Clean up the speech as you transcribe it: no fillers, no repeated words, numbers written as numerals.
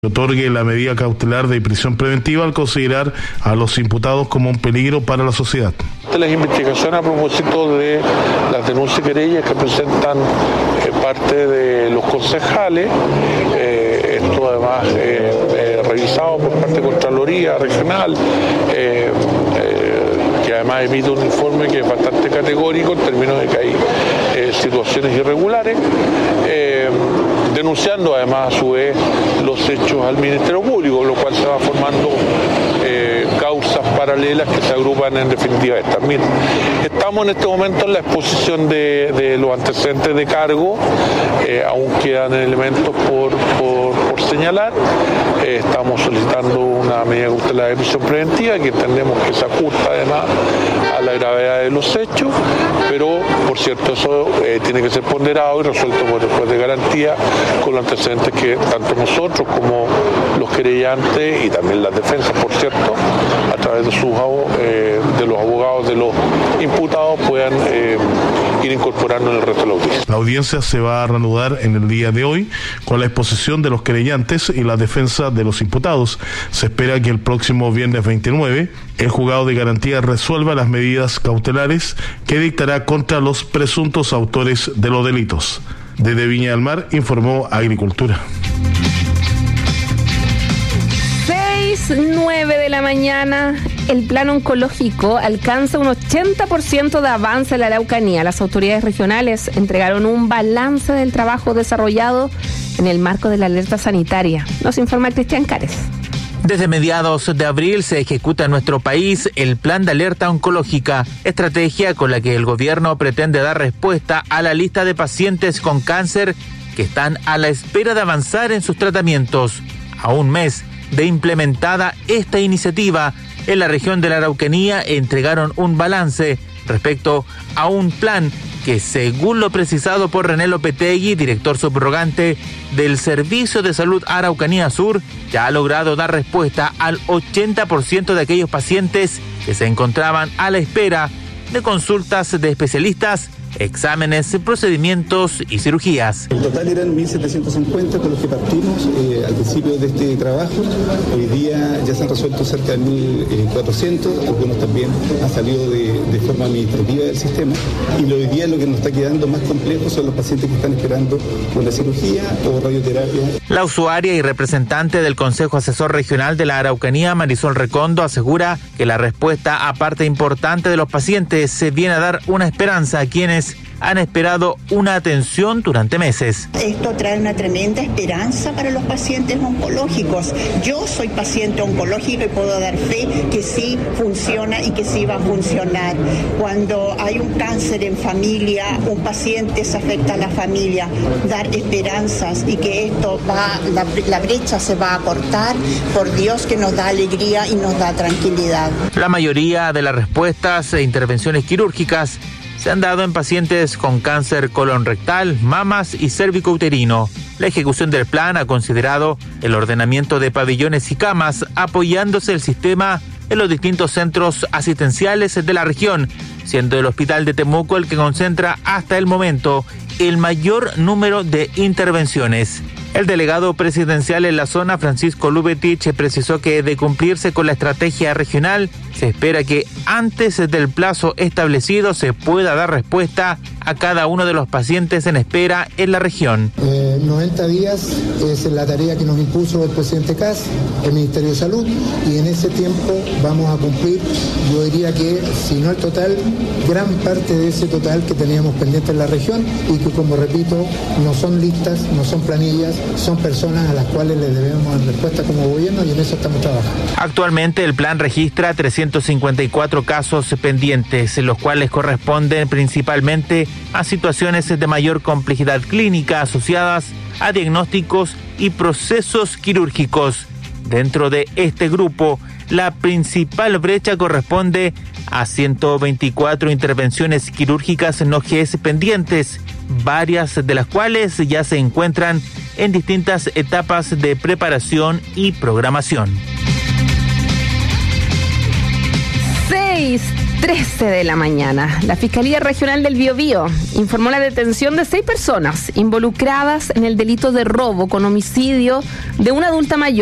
otorgue la medida cautelar de prisión preventiva al considerar a los imputados como un peligro para la sociedad. Las investigaciones a propósito de las denuncias y querellas que presentan parte de los concejales, esto además revisado por parte de Contraloría Regional, que además emite un informe que es bastante categórico en términos de que hay situaciones irregulares, denunciando además a su vez los hechos al Ministerio Público, lo cual se va formando causas paralelas que se agrupan en definitiva estas. Miren, estamos en este momento en la exposición de los antecedentes de cargo, aún quedan elementos por señalar. Estamos solicitando una medida cautelar de prisión preventiva que entendemos que se ajusta además a la gravedad de los hechos, pero por cierto eso tiene que ser ponderado y resuelto por el juez de garantía con los antecedentes que tanto nosotros como los querellantes y también las defensas, por cierto, a través de los abogados de los imputados puedan ir incorporando en el resto de la audiencia. La audiencia se va a reanudar en el día de hoy con la exposición de los querellantes y la defensa de los imputados. Se espera que el próximo viernes 29 el juzgado de garantía resuelva las medidas cautelares que dictará contra los presuntos autores de los delitos. Desde Viña del Mar informó Agricultura. 6:09 de la mañana, el plan oncológico alcanza un 80% de avance en la Araucanía. Las autoridades regionales entregaron un balance del trabajo desarrollado en el marco de la alerta sanitaria. Nos informa Cristian Cares. Desde mediados de abril se ejecuta en nuestro país el Plan de Alerta Oncológica, estrategia con la que el gobierno pretende dar respuesta a la lista de pacientes con cáncer que están a la espera de avanzar en sus tratamientos. A un mes de implementada esta iniciativa, en la región de la Araucanía entregaron un balance respecto a un plan que, según lo precisado por René Lopetegui, director subrogante del Servicio de Salud Araucanía Sur, ya ha logrado dar respuesta al 80% de aquellos pacientes que se encontraban a la espera de consultas de especialistas, exámenes, procedimientos y cirugías. El total eran 1.750 con los que partimos al principio de este trabajo. Hoy día ya se han resuelto cerca de 1.400, algunos también han salido de forma administrativa del sistema. Y hoy día lo que nos está quedando más complejo son los pacientes que están esperando una cirugía o radioterapia. La usuaria y representante del Consejo Asesor Regional de la Araucanía, Marisol Recondo, asegura que la respuesta a parte importante de los pacientes se viene a dar una esperanza a quienes han esperado una atención durante meses. Esto trae una tremenda esperanza para los pacientes oncológicos. Yo soy paciente oncológico y puedo dar fe que sí funciona y que sí va a funcionar. Cuando hay un cáncer en familia, un paciente se afecta a la familia, dar esperanzas y que esto la brecha se va a cortar, por Dios que nos da alegría y nos da tranquilidad. La mayoría de las respuestas e intervenciones quirúrgicas se han dado en pacientes con cáncer colon rectal, mamas y cérvico-uterino. La ejecución del plan ha considerado el ordenamiento de pabellones y camas, apoyándose el sistema en los distintos centros asistenciales de la región, siendo el Hospital de Temuco el que concentra hasta el momento el mayor número de intervenciones. El delegado presidencial en la zona, Francisco Lubetich, precisó que de cumplirse con la estrategia regional, se espera que antes del plazo establecido se pueda dar respuesta a cada uno de los pacientes en espera en la región. 90 días es la tarea que nos impuso el presidente Kast, el Ministerio de Salud, y en ese tiempo vamos a cumplir, yo diría que, si no el total, gran parte de ese total que teníamos pendiente en la región y que, como repito, no son listas, no son planillas, son personas a las cuales les debemos dar respuesta como gobierno y en eso estamos trabajando. Actualmente el plan registra 354 casos pendientes, los cuales corresponden principalmente a situaciones de mayor complejidad clínica asociadas a diagnósticos y procesos quirúrgicos. Dentro de este grupo, la principal brecha corresponde a 124 intervenciones quirúrgicas no GS pendientes, varias de las cuales ya se encuentran en distintas etapas de preparación y programación. 6 13 de la mañana, la Fiscalía Regional del Biobío informó la detención de 6 personas involucradas en el delito de robo con homicidio de una adulta mayor